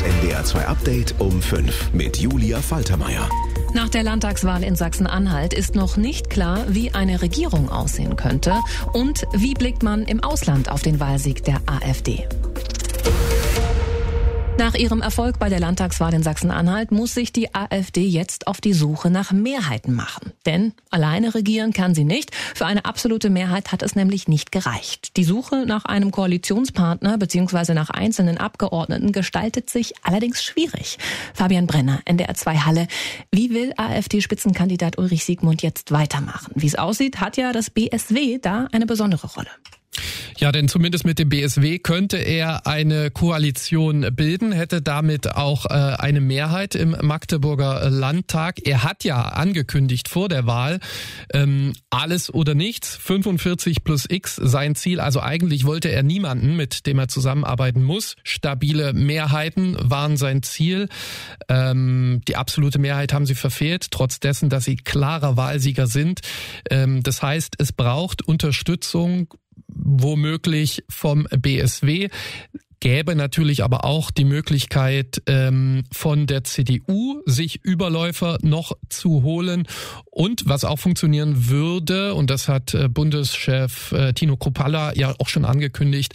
Das NDR 2 Update um 5 mit Julia Faltermeier. Nach der Landtagswahl in Sachsen-Anhalt ist noch nicht klar, wie eine Regierung aussehen könnte und wie blickt man im Ausland auf den Wahlsieg der AfD. Nach ihrem Erfolg bei der Landtagswahl in Sachsen-Anhalt muss sich die AfD jetzt auf die Suche nach Mehrheiten machen. Denn alleine regieren kann sie nicht. Für eine absolute Mehrheit hat es nämlich nicht gereicht. Die Suche nach einem Koalitionspartner bzw. nach einzelnen Abgeordneten gestaltet sich allerdings schwierig. Fabian Brenner, NDR 2 Halle. Wie will AfD-Spitzenkandidat Ulrich Siegmund jetzt weitermachen? Wie es aussieht, hat ja das BSW da eine besondere Rolle. Ja, denn zumindest mit dem BSW könnte er eine Koalition bilden, hätte damit auch eine Mehrheit im Magdeburger Landtag. Er hat ja angekündigt vor der Wahl, alles oder nichts, 45 plus X sein Ziel. Also eigentlich wollte er niemanden, mit dem er zusammenarbeiten muss. Stabile Mehrheiten waren sein Ziel. Die absolute Mehrheit haben sie verfehlt, trotz dessen, dass sie klarer Wahlsieger sind. Das heißt, es braucht Unterstützung, womöglich vom BSW, gäbe natürlich aber auch die Möglichkeit von der CDU, sich Überläufer noch zu holen. Und was auch funktionieren würde, und das hat Bundeschef Tino Kruppalla ja auch schon angekündigt,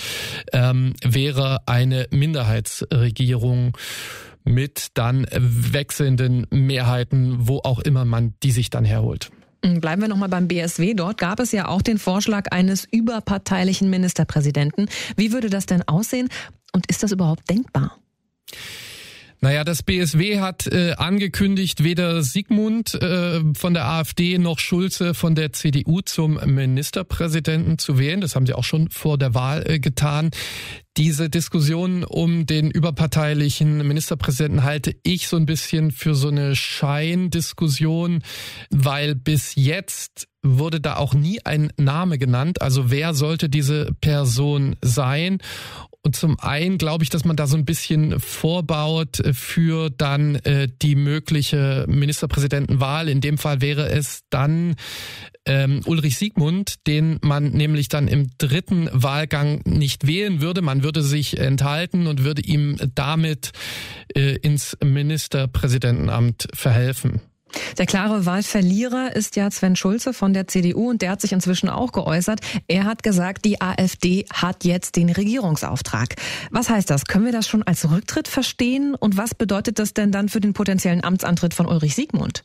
wäre eine Minderheitsregierung mit dann wechselnden Mehrheiten, wo auch immer man die sich dann herholt. Bleiben wir nochmal beim BSW. Dort gab es ja auch den Vorschlag eines überparteilichen Ministerpräsidenten. Wie würde das denn aussehen und ist das überhaupt denkbar? Naja, das BSW hat angekündigt, weder Siegmund von der AfD noch Schulze von der CDU zum Ministerpräsidenten zu wählen. Das haben sie auch schon vor der Wahl getan. Diese Diskussion um den überparteilichen Ministerpräsidenten halte ich so ein bisschen für so eine Scheindiskussion, weil bis jetzt wurde da auch nie ein Name genannt. Also wer sollte diese Person sein? Und zum einen glaube ich, dass man da so ein bisschen vorbaut für dann die mögliche Ministerpräsidentenwahl. In dem Fall wäre es dann Ulrich Siegmund, den man nämlich dann im dritten Wahlgang nicht wählen würde. Man würde sich enthalten und würde ihm damit ins Ministerpräsidentenamt verhelfen. Der klare Wahlverlierer ist ja Sven Schulze von der CDU und der hat sich inzwischen auch geäußert. Er hat gesagt, die AfD hat jetzt den Regierungsauftrag. Was heißt das? Können wir das schon als Rücktritt verstehen? Und was bedeutet das denn dann für den potenziellen Amtsantritt von Ulrich Siegmund?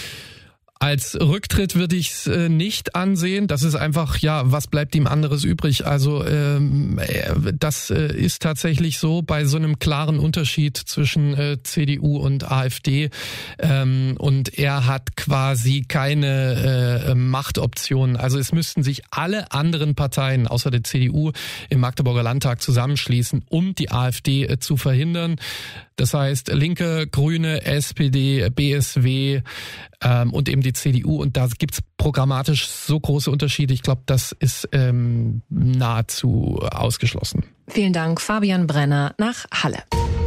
Als Rücktritt würde ich es nicht ansehen. Das ist einfach, ja, was bleibt ihm anderes übrig? Also das ist tatsächlich so bei so einem klaren Unterschied zwischen CDU und AfD. Und er hat quasi keine Machtoptionen. Also es müssten sich alle anderen Parteien außer der CDU im Magdeburger Landtag zusammenschließen, um die AfD zu verhindern. Das heißt Linke, Grüne, SPD, BSW und eben die CDU. Und da gibt's programmatisch so große Unterschiede. Ich glaube, das ist nahezu ausgeschlossen. Vielen Dank, Fabian Brenner nach Halle.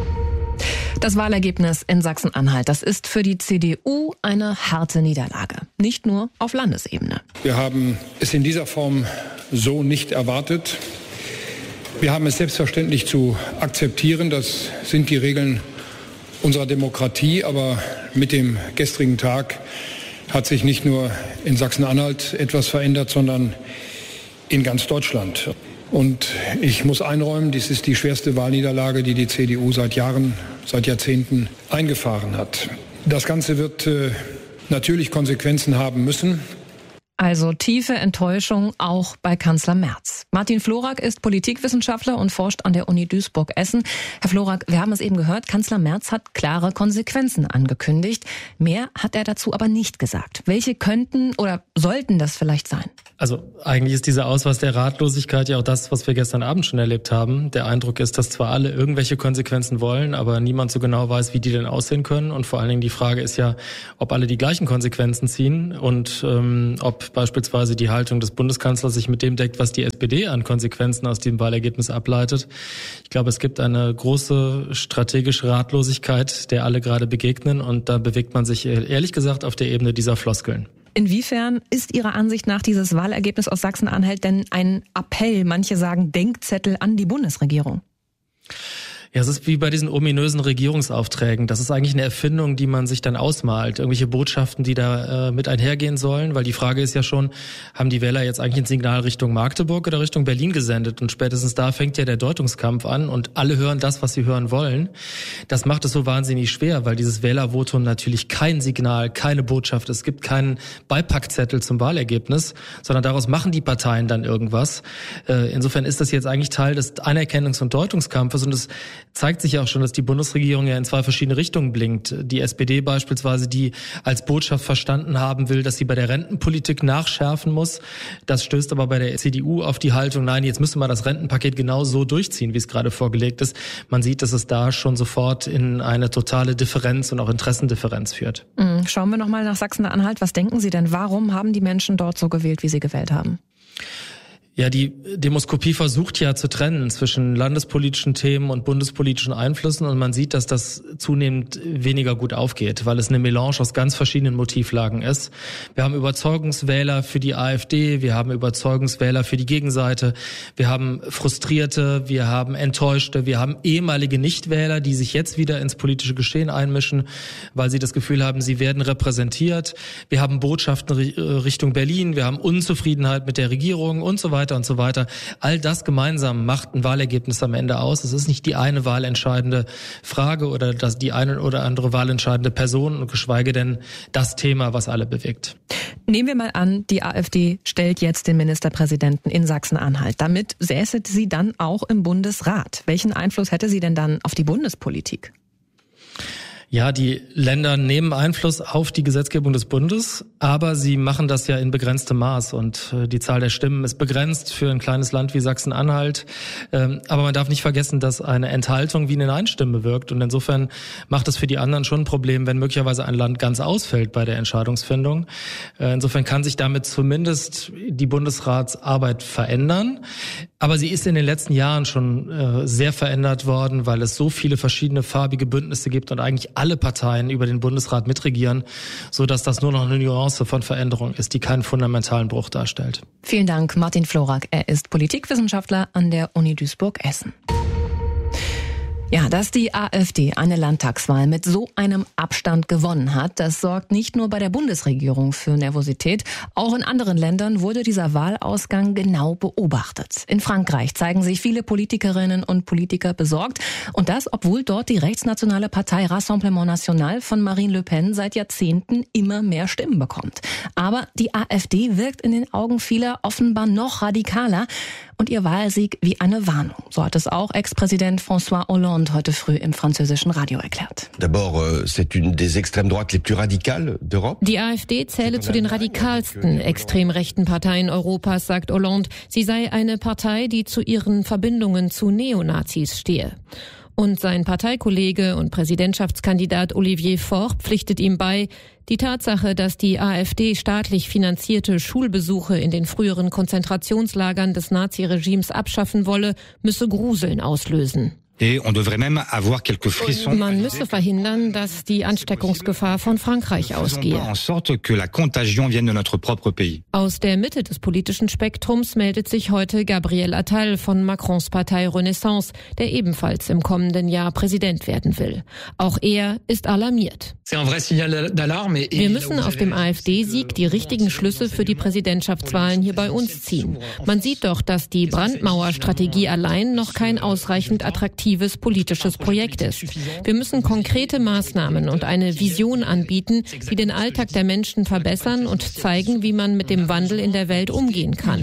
Das Wahlergebnis in Sachsen-Anhalt, das ist für die CDU eine harte Niederlage. Nicht nur auf Landesebene. Wir haben es in dieser Form so nicht erwartet. Wir haben es selbstverständlich zu akzeptieren. Das sind die Regeln unserer Demokratie. Aber mit dem gestrigen Tag hat sich nicht nur in Sachsen-Anhalt etwas verändert, sondern in ganz Deutschland. Und ich muss einräumen, dies ist die schwerste Wahlniederlage, die die CDU seit Jahren, seit Jahrzehnten eingefahren hat. Das Ganze wird natürlich Konsequenzen haben müssen. Also tiefe Enttäuschung auch bei Kanzler Merz. Martin Florak ist Politikwissenschaftler und forscht an der Uni Duisburg-Essen. Herr Florak, wir haben es eben gehört, Kanzler Merz hat klare Konsequenzen angekündigt. Mehr hat er dazu aber nicht gesagt. Welche könnten oder sollten das vielleicht sein? Also eigentlich ist dieser Ausweis der Ratlosigkeit ja auch das, was wir gestern Abend schon erlebt haben. Der Eindruck ist, dass zwar alle irgendwelche Konsequenzen wollen, aber niemand so genau weiß, wie die denn aussehen können. Und vor allen Dingen die Frage ist ja, ob alle die gleichen Konsequenzen ziehen und ob beispielsweise die Haltung des Bundeskanzlers sich mit dem deckt, was die SPD an Konsequenzen aus dem Wahlergebnis ableitet. Ich glaube, es gibt eine große strategische Ratlosigkeit, der alle gerade begegnen. Und da bewegt man sich ehrlich gesagt auf der Ebene dieser Floskeln. Inwiefern ist Ihrer Ansicht nach dieses Wahlergebnis aus Sachsen-Anhalt denn ein Appell, manche sagen Denkzettel an die Bundesregierung? Ja, es ist wie bei diesen ominösen Regierungsaufträgen. Das ist eigentlich eine Erfindung, die man sich dann ausmalt. Irgendwelche Botschaften, die da mit einhergehen sollen. Weil die Frage ist ja schon, haben die Wähler jetzt eigentlich ein Signal Richtung Magdeburg oder Richtung Berlin gesendet? Und spätestens da fängt ja der Deutungskampf an und alle hören das, was sie hören wollen. Das macht es so wahnsinnig schwer, weil dieses Wählervotum natürlich kein Signal, keine Botschaft, es gibt keinen Beipackzettel zum Wahlergebnis, sondern daraus machen die Parteien dann irgendwas. Insofern ist das jetzt eigentlich Teil des Anerkennungs- und Deutungskampfes und es zeigt sich ja auch schon, dass die Bundesregierung ja in zwei verschiedene Richtungen blinkt. Die SPD beispielsweise, die als Botschaft verstanden haben will, dass sie bei der Rentenpolitik nachschärfen muss. Das stößt aber bei der CDU auf die Haltung, nein, jetzt müssen wir das Rentenpaket genau so durchziehen, wie es gerade vorgelegt ist. Man sieht, dass es da schon sofort in eine totale Differenz und auch Interessendifferenz führt. Schauen wir nochmal nach Sachsen-Anhalt. Was denken Sie denn? Warum haben die Menschen dort so gewählt, wie sie gewählt haben? Ja, die Demoskopie versucht ja zu trennen zwischen landespolitischen Themen und bundespolitischen Einflüssen und man sieht, dass das zunehmend weniger gut aufgeht, weil es eine Melange aus ganz verschiedenen Motivlagen ist. Wir haben Überzeugungswähler für die AfD, wir haben Überzeugungswähler für die Gegenseite, wir haben Frustrierte, wir haben Enttäuschte, wir haben ehemalige Nichtwähler, die sich jetzt wieder ins politische Geschehen einmischen, weil sie das Gefühl haben, sie werden repräsentiert. Wir haben Botschaften Richtung Berlin, wir haben Unzufriedenheit mit der Regierung und so weiter und so weiter. All das gemeinsam macht ein Wahlergebnis am Ende aus. Es ist nicht die eine wahlentscheidende Frage oder die eine oder andere wahlentscheidende Person und geschweige denn das Thema, was alle bewegt. Nehmen wir mal an, die AfD stellt jetzt den Ministerpräsidenten in Sachsen-Anhalt. Damit säße sie dann auch im Bundesrat. Welchen Einfluss hätte sie denn dann auf die Bundespolitik? Ja, die Länder nehmen Einfluss auf die Gesetzgebung des Bundes, aber sie machen das ja in begrenztem Maß und die Zahl der Stimmen ist begrenzt für ein kleines Land wie Sachsen-Anhalt. Aber man darf nicht vergessen, dass eine Enthaltung wie eine Nein-Stimme wirkt und insofern macht es für die anderen schon ein Problem, wenn möglicherweise ein Land ganz ausfällt bei der Entscheidungsfindung. Insofern kann sich damit zumindest die Bundesratsarbeit verändern, aber sie ist in den letzten Jahren schon sehr verändert worden, weil es so viele verschiedene farbige Bündnisse gibt und eigentlich alle Parteien über den Bundesrat mitregieren, sodass das nur noch eine Nuance von Veränderung ist, die keinen fundamentalen Bruch darstellt. Vielen Dank, Martin Florak. Er ist Politikwissenschaftler an der Uni Duisburg-Essen. Ja, dass die AfD eine Landtagswahl mit so einem Abstand gewonnen hat, das sorgt nicht nur bei der Bundesregierung für Nervosität. Auch in anderen Ländern wurde dieser Wahlausgang genau beobachtet. In Frankreich zeigen sich viele Politikerinnen und Politiker besorgt. Und das, obwohl dort die rechtsnationale Partei Rassemblement National von Marine Le Pen seit Jahrzehnten immer mehr Stimmen bekommt. Aber die AfD wirkt in den Augen vieler offenbar noch radikaler. Und ihr Wahlsieg wie eine Warnung. So hat es auch Ex-Präsident François Hollande heute früh im französischen Radio erklärt. Die AfD zähle zu den radikalsten extrem rechten Parteien Europas, sagt Hollande. Sie sei eine Partei, die zu ihren Verbindungen zu Neonazis stehe. Und sein Parteikollege und Präsidentschaftskandidat Olivier Faure pflichtet ihm bei, die Tatsache, dass die AfD staatlich finanzierte Schulbesuche in den früheren Konzentrationslagern des Naziregimes abschaffen wolle, müsse Gruseln auslösen. Man müsse verhindern, dass die Ansteckungsgefahr von Frankreich ausgehe. Aus der Mitte des politischen Spektrums meldet sich heute Gabriel Attal von Macrons Partei Renaissance, der ebenfalls im kommenden Jahr Präsident werden will. Auch er ist alarmiert. Wir müssen aus dem AfD-Sieg die richtigen Schlüsse für die Präsidentschaftswahlen hier bei uns ziehen. Man sieht doch, dass die Brandmauerstrategie allein noch kein ausreichend attraktives politisches Projekt ist. Wir müssen konkrete Maßnahmen und eine Vision anbieten, die den Alltag der Menschen verbessern und zeigen, wie man mit dem Wandel in der Welt umgehen kann.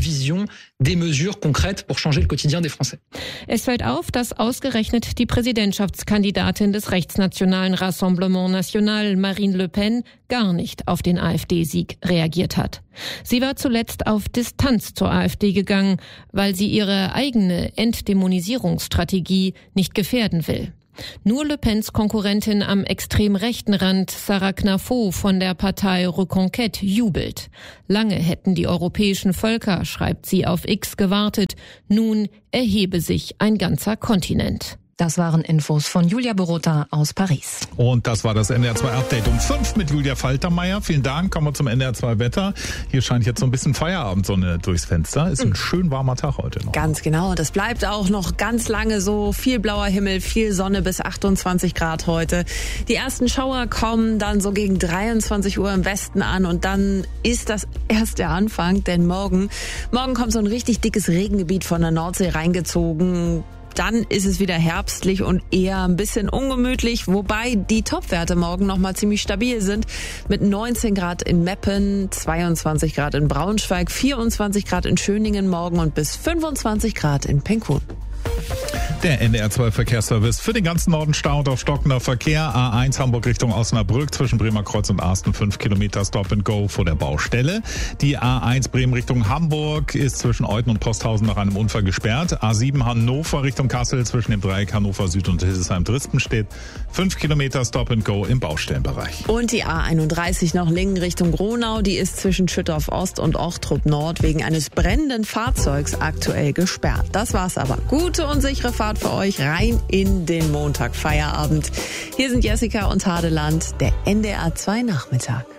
Es fällt auf, dass ausgerechnet die Präsidentschaftskandidatin des rechtsnationalen Rassemblement National, Marine Le Pen, gar nicht auf den AfD-Sieg reagiert hat. Sie war zuletzt auf Distanz zur AfD gegangen, weil sie ihre eigene Entdämonisierungsstrategie nicht gefährden will. Nur Le Pens Konkurrentin am extrem rechten Rand, Sarah Knafo von der Partei Reconquête, jubelt. Lange hätten die europäischen Völker, schreibt sie auf X, gewartet. Nun erhebe sich ein ganzer Kontinent. Das waren Infos von Julia Borota aus Paris. Und das war das NDR 2 Update um 5 mit Julia Faltermeier. Vielen Dank. Kommen wir zum NDR 2 Wetter. Hier scheint jetzt so ein bisschen Feierabendsonne durchs Fenster. Ist ein schön warmer Tag heute noch. Ganz genau. Das bleibt auch noch ganz lange so. Viel blauer Himmel, viel Sonne bis 28 Grad heute. Die ersten Schauer kommen dann so gegen 23 Uhr im Westen an und dann ist das erst der Anfang, denn morgen kommt so ein richtig dickes Regengebiet von der Nordsee reingezogen. Dann ist es wieder herbstlich und eher ein bisschen ungemütlich, wobei die Topwerte morgen nochmal ziemlich stabil sind. Mit 19 Grad in Meppen, 22 Grad in Braunschweig, 24 Grad in Schöningen morgen und bis 25 Grad in Penkun. Der NDR 2 Verkehrsservice für den ganzen Norden Stau und auf stockender Verkehr. A1 Hamburg Richtung Osnabrück zwischen Bremer Kreuz und Arsten 5 Kilometer Stop and Go vor der Baustelle. Die A1 Bremen Richtung Hamburg ist zwischen Euten und Posthausen nach einem Unfall gesperrt. A7 Hannover Richtung Kassel zwischen dem Dreieck Hannover Süd und Hildesheim-Drispen steht 5 Kilometer Stop and Go im Baustellenbereich. Und die A31 nach Lingen Richtung Gronau, die ist zwischen Schüttorf Ost und Ochtrup Nord wegen eines brennenden Fahrzeugs aktuell gesperrt. Das war's aber. Gute und sichere Fahrt für euch rein in den Montag Feierabend. Hier sind Jessica und Hadeland, der NDR 2 Nachmittag.